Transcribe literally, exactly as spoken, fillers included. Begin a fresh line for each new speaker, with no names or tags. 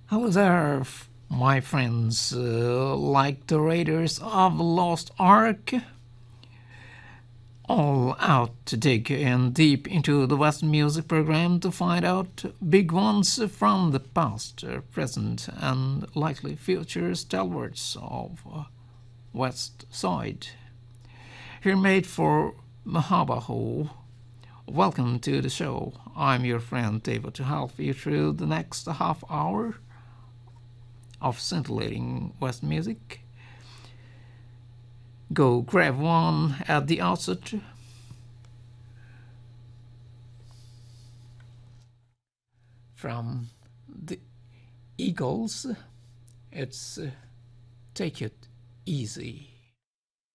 Hello there, f- my friends. Uh, like the Raiders of the Lost Ark, all out to dig in deep into the West Music program to find out big ones from the past, uh, present, and likely future stalwarts of uh, West Side. Here made for Mahabaho. Welcome to the show. I'm your friend David to help you through the next half hour of scintillating West music. Go grab one at the outset. From the Eagles, it's uh, Take It Easy.